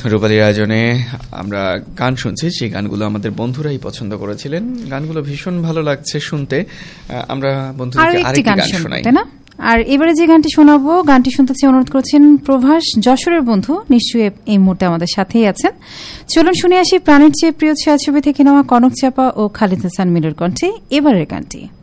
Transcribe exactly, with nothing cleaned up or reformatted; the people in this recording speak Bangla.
রূপালীর আয়োজনে আমরা গান শুনছি, সেই গানগুলো আমাদের বন্ধুরাই পছন্দ করেছিলেন। গানগুলো ভীষণ ভালো লাগছে শুনতে। আমরা বন্ধুদেরকে আরেকটি গান শোনাই, তাই না? আর এবারে যে গানটি শোনাবো, গানটি শুনতে অনুরোধ করেছেন প্রভাস, যশোরের বন্ধু, নিশ্চয়ই এই মুহূর্তে আমাদের সাথেই আছেন। চলুন শুনে আসি প্রাণের চেয়ে প্রিয় ছায়াছবি থেকে নেওয়া কনক চাপা ও খালিদ হাসান মিলুর কণ্ঠে এবারের গানটি।